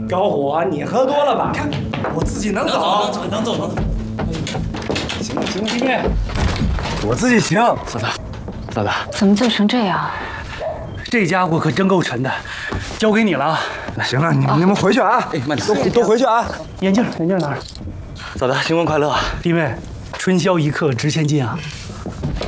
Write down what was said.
高虎，你喝多了吧？ 看我自己能走，能走。 行，弟妹，我自己行。 嫂子， 怎么醉成这样？ 这家伙可真够沉的，交给你了啊！ 行了，你们回去啊！ 哎，慢点， 都回去啊！ 眼镜哪儿？ 嫂子，新婚快乐！ 弟妹，春宵一刻值千金啊！